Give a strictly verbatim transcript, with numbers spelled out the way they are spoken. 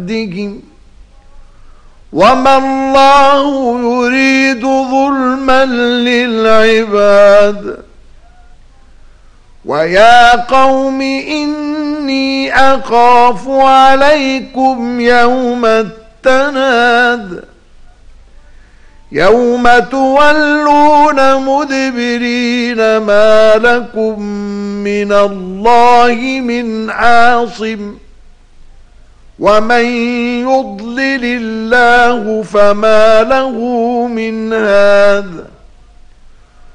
بِعِبَادِهِمْ وَمَا اللَّهُ يُرِيدُ ظُلْمًا لِلْعِبَادِ وَيَا قَوْمِ إِنِّي أَخَافُ عَلَيْكُمْ يَوْمَ التَّنَادِ يَوْمَ تُوَلُّونَ مُدْبِرِينَ مَا لَكُمْ مِنَ اللَّهِ مِنْ عَاصِمٍ وَمَنْ يُضْلِلِ اللَّهُ فَمَا لَهُ مِنْ هَادٍ